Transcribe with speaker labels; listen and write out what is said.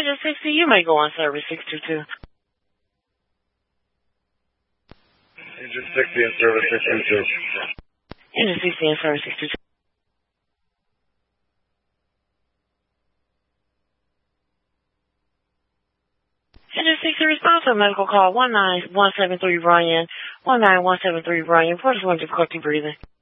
Speaker 1: Engine 60, you may go on service 622.
Speaker 2: Engine 60 in service 622.
Speaker 1: Engine 60 in service 622. Engine 60 response to a medical call 19173 Ryan. 19173 Ryan. Report is one difficulty breathing.